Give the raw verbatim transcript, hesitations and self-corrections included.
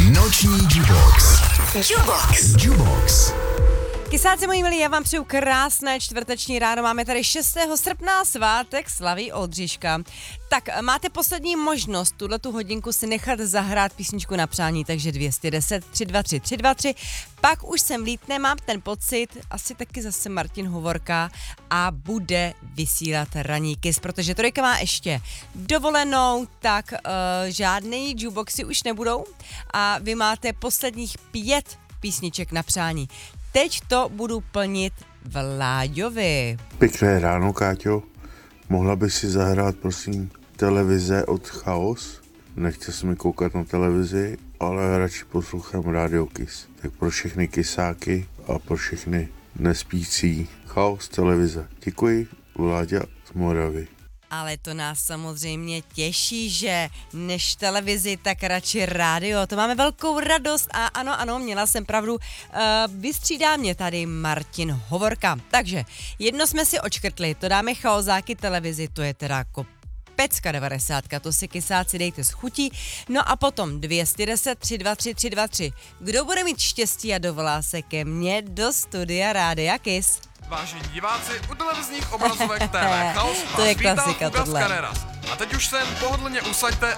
Noční Jubox. Jubox. Jubox. Kysáci moji milí, já vám přeju krásné čtvrteční ráno. Máme tady šestého srpna, svátek slaví Oldřiška. Tak máte poslední možnost tuhletu hodinku si nechat zahrát písničku na přání, takže dvě stě deset, tři dva tři, tři dva tři. Pak už sem vlítne, mám ten pocit, asi taky zase Martin Hovorka a bude vysílat ranní kys, protože trojka má ještě dovolenou, tak uh, žádný jukeboxy už nebudou a vy máte posledních pět písniček na přání. Teď to budu plnit Vláďovi. Pěkné ráno, Káťo. Mohla bys si zahrát, prosím, televize od Chaos? Nechce se mi koukat na televizi, ale radši poslouchám Radio Kiss. Tak pro všechny kysáky a pro všechny nespící Chaos televize. Děkuji, Vláďa z Moravy. Ale to nás samozřejmě těší, že než televizi, tak radši rádio. To máme velkou radost a ano, ano, měla jsem pravdu. Uh, vystřídá mě tady Martin Hovorka. Takže jedno jsme si očkrtli, to dáme Chaosáky televizi, to je teda jako pecka devadesátka, to si kysáci dejte z chutí. No a potom dvě stě deset, tři dva tři, tři dva tři. Kdo bude mít štěstí a dovolá se ke mně do studia Rádia Kiss? Vážení diváci, u televizních obrazovek T V Chaos To je vás vítá klasika Fugas tohle. Carreras. A teď už sem pohodlně usaďte